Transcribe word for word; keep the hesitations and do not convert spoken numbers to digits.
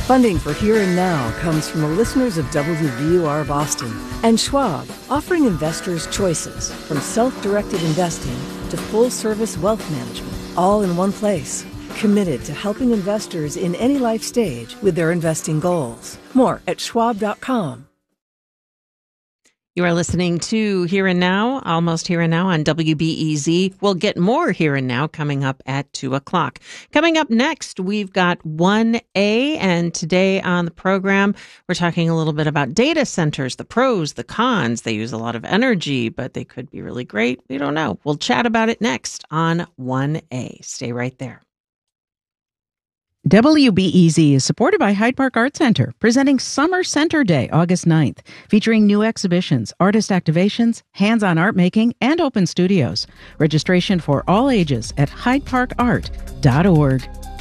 Funding for Here and Now comes from the listeners of W V U R Boston and Schwab, offering investors choices from self-directed investing to full-service wealth management, all in one place. Committed to helping investors in any life stage with their investing goals. More at schwab dot com. You are listening to Here and Now, almost Here and Now on W B E Z. We'll get more Here and Now coming up at two o'clock. Coming up next, we've got one A, and today on the program, we're talking a little bit about data centers, the pros, the cons. They use a lot of energy, but they could be really great. We don't know. We'll chat about it next on one A. Stay right there. W B E Z is supported by Hyde Park Art Center, presenting Summer Center Day, August ninth, featuring new exhibitions, artist activations, hands-on art making, and open studios. Registration for all ages at hyde park art dot org.